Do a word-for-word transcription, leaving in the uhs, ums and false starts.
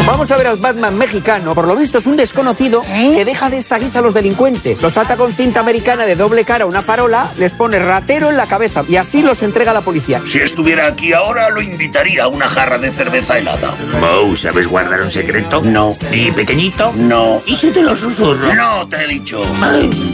Vamos a ver al Batman mexicano. Por lo visto es un desconocido ¿Eh? que deja de esta guisa a los delincuentes. Los ata con cinta americana de doble cara a una farola, les pone ratero en la cabeza y así los entrega a la policía. Si estuviera aquí ahora, lo invitaría a una jarra de cerveza helada. Moe, ¿sabes guardar un secreto? No. ¿Y pequeñito? No. ¿Y si te lo susurro? No, te he dicho.